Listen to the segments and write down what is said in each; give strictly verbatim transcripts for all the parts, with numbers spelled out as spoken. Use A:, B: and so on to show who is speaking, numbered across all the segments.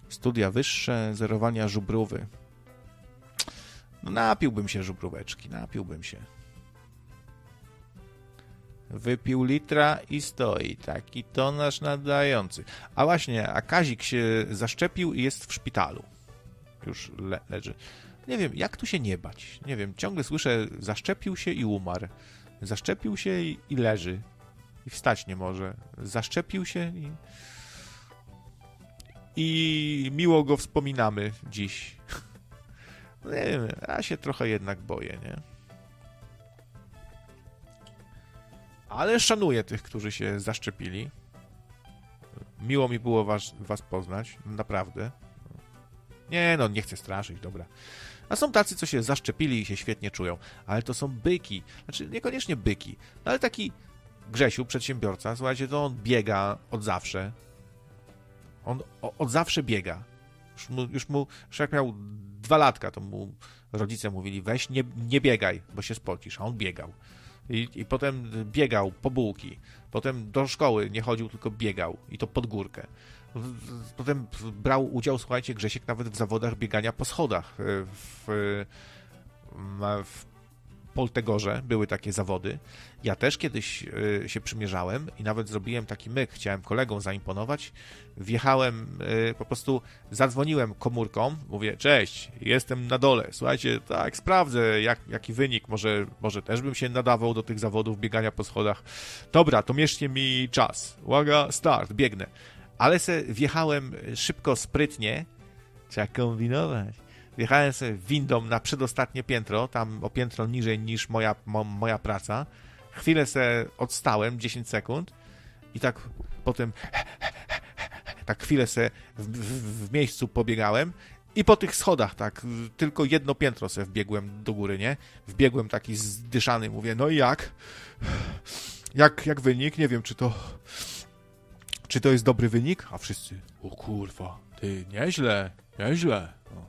A: Studia wyższe, zerowania żubrówy. No napiłbym się żubróweczki, napiłbym się. Wypił litra i stoi. Taki to nasz nadający. A właśnie, a Kazik się zaszczepił i jest w szpitalu. Już le leży. Nie wiem, jak tu się nie bać. Nie wiem, ciągle słyszę, zaszczepił się i umarł. Zaszczepił się i, i leży. I wstać nie może. Zaszczepił się i... I miło go wspominamy dziś. No nie wiem, ja się trochę jednak boję, nie? Ale szanuję tych, którzy się zaszczepili. Miło mi było was, was poznać, naprawdę. Nie, no, nie chcę straszyć, dobra. A są tacy, co się zaszczepili i się świetnie czują. Ale to są byki. Znaczy, niekoniecznie byki. No, ale taki Grzesiu, przedsiębiorca, słuchajcie, to on biega od zawsze. On o, od zawsze biega. Już mu, już mu, już jak miał dwa latka, to mu rodzice mówili, weź, nie, nie biegaj, bo się spocisz. A on biegał. I, I potem biegał po bułki. Potem do szkoły nie chodził, tylko biegał. I to pod górkę. Potem brał udział, słuchajcie, Grzesiek nawet w zawodach biegania po schodach. W, w Poltegorze były takie zawody. Ja też kiedyś się przymierzałem i nawet zrobiłem taki myk. Chciałem kolegom zaimponować. Wjechałem, po prostu zadzwoniłem komórką. Mówię, cześć, jestem na dole. Słuchajcie, tak, sprawdzę, jak, jaki wynik. Może, może też bym się nadawał do tych zawodów biegania po schodach. Dobra, to mierzcie mi czas. Uwaga, start, biegnę. Ale se wjechałem szybko, sprytnie. Trzeba kombinować. Wjechałem sobie windą na przedostatnie piętro, tam o piętro niżej niż moja, mo, moja praca. Chwilę se odstałem, dziesięć sekund i tak potem tak chwilę se w, w, w miejscu pobiegałem i po tych schodach tak tylko jedno piętro se wbiegłem do góry, nie? Wbiegłem taki zdyszany, mówię, no i jak? Jak, jak wynik? Nie wiem, czy to czy to jest dobry wynik? A wszyscy, o kurwa, ty, nieźle, nieźle. No.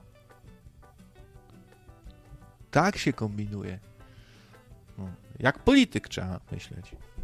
A: Tak się kombinuje. No. Jak polityk trzeba myśleć.